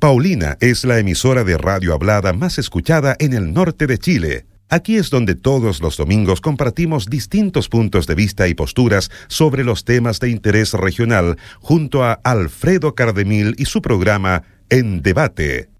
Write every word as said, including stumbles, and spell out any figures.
Paulina es la emisora de radio hablada más escuchada en el norte de Chile. Aquí es donde todos los domingos compartimos distintos puntos de vista y posturas sobre los temas de interés regional junto a Alfredo Cardemil y su programa En Debate.